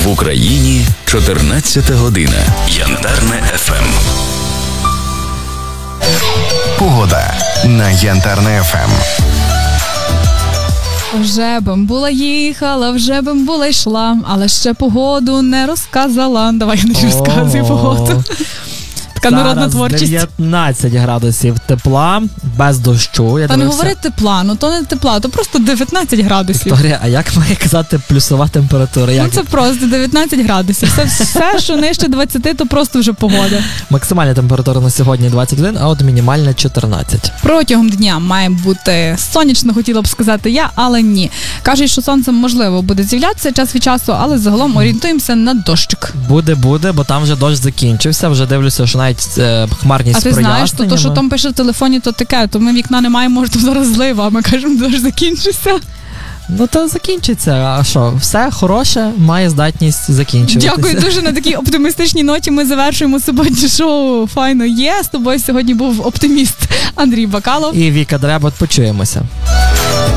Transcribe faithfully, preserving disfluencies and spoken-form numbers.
В Україні чотирнадцята година. Янтарне еф ем. Погода на Янтарне еф ем. Вже бамбула їхала, вже бамбула йшла, але ще погоду не розказала. Давай я не розказую погоду. Така народна творчість. дев'ятнадцять градусів тепла, без дощу. Я Та не дивився... говори тепла, ну то не тепла, то просто дев'ятнадцять градусів. Вікторія, а як має казати плюсова температура? Як? Ну це просто дев'ятнадцять градусів. Все, все, що нижче двадцять, то просто вже погода. Максимальна температура на сьогодні двадцять один, а от мінімальна чотирнадцять. Протягом дня має бути сонячно, хотіла б сказати я, але ні. Кажуть, що сонце, можливо, буде з'являтися час від часу, але загалом орієнтуємося на дощик. Буде, буде, бо там вже дощ закінчився, вже дивлюся, що навіть е, хмарність а з ти знаєш, то, то, що проясненнями. там пише в телефоні, то таке, то ми вікна не маємо, може, то зараз злива, а ми кажемо, дощ закінчився. Ну то закінчиться, а що, все хороше має здатність закінчуватися. Дякую дуже, на такій оптимістичній ноті ми завершуємо сьогодні шоу «Файно є». З тобою сьогодні був оптиміст Андрій Бакалов. І Віка Дребот, почуємося.